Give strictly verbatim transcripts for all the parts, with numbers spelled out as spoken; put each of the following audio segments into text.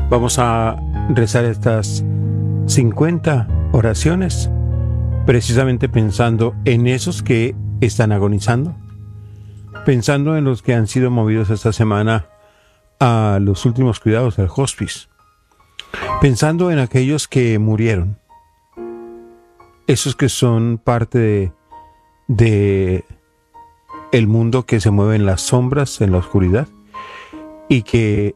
Vamos a rezar estas cincuenta oraciones precisamente pensando en esos que están agonizando, pensando en los que han sido movidos esta semana a los últimos cuidados del hospice, pensando en aquellos que murieron, esos que son parte de, de el mundo que se mueve en las sombras, en la oscuridad, y que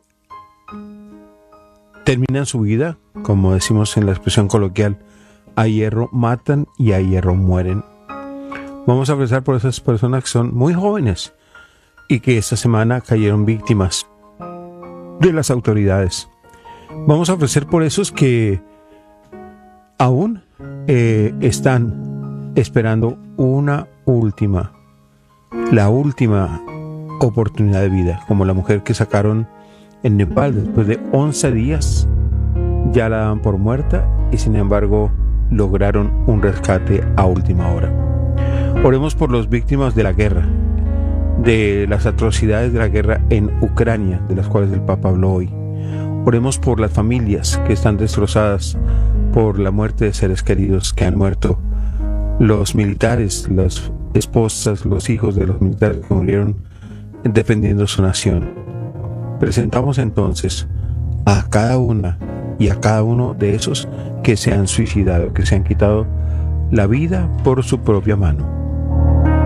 terminan su vida, como decimos en la expresión coloquial, a hierro matan y a hierro mueren. Vamos a rezar por esas personas que son muy jóvenes y que esta semana cayeron víctimas de las autoridades. Vamos a ofrecer por esos que aún eh, están esperando una última, la última oportunidad de vida, como la mujer que sacaron en Nepal después de once días. Ya la dan por muerta y sin embargo lograron un rescate a última hora. Oremos por las víctimas de la guerra, de las atrocidades de la guerra en Ucrania, de las cuales el Papa habló hoy. Oremos por las familias que están destrozadas por la muerte de seres queridos que han muerto, los militares, las esposas, los hijos de los militares que murieron defendiendo su nación. Presentamos entonces a cada una y a cada uno de esos que se han suicidado, que se han quitado la vida por su propia mano.